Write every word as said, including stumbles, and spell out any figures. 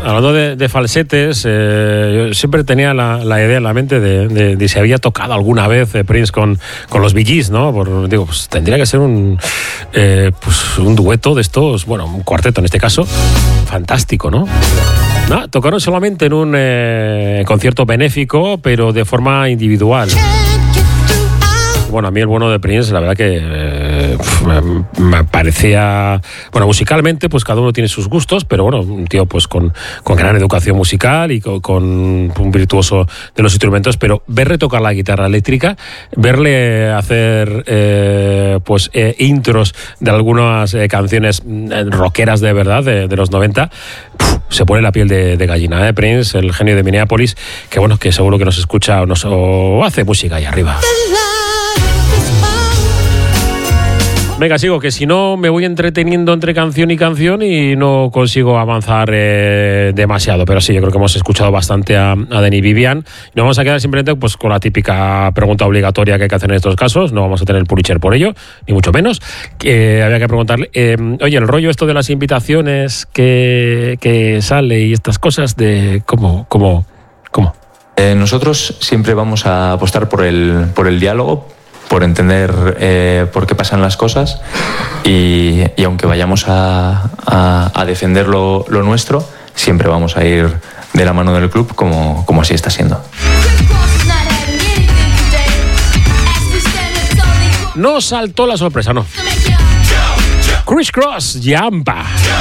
hablando de, de falsetes, eh, yo siempre tenía la, la idea en la mente de, de, de si había tocado alguna vez eh, Prince con, con los Bee Gees, ¿no? Por, digo, pues tendría que ser un, eh, pues, un dueto de estos, bueno, un cuarteto en este caso, fantástico, ¿no? No, tocaron solamente en un eh, concierto benéfico, pero de forma individual. Bueno, a mí el bueno de Prince, la verdad que eh, me, me parecía... Bueno, musicalmente, pues cada uno tiene sus gustos, pero bueno, un tío pues con, con gran educación musical y con, con un virtuoso de los instrumentos, pero verle tocar la guitarra eléctrica, verle hacer eh, pues eh, intros de algunas eh, canciones rockeras de verdad, de, de los noventa, puf, se pone la piel de, de gallina, ¿eh? Prince, el genio de Minneapolis, que bueno, que seguro que nos escucha o, nos, o hace música ahí arriba. Venga, sigo, que si no me voy entreteniendo entre canción y canción y no consigo avanzar eh, demasiado. Pero sí, yo creo que hemos escuchado bastante a, a Denis Vivian. Y nos vamos a quedar simplemente pues, con la típica pregunta obligatoria que hay que hacer en estos casos. No vamos a tener el Pulitzer por ello, ni mucho menos. Que había que preguntarle, eh, oye, el rollo esto de las invitaciones que, que sale y estas cosas de cómo, cómo, cómo. Eh, nosotros siempre vamos a apostar por el, por el diálogo, por entender eh, por qué pasan las cosas y, y aunque vayamos a, a, a defender lo, lo nuestro, siempre vamos a ir de la mano del club como, como así está siendo. No saltó la sorpresa, no. Criss Cross, Yampa.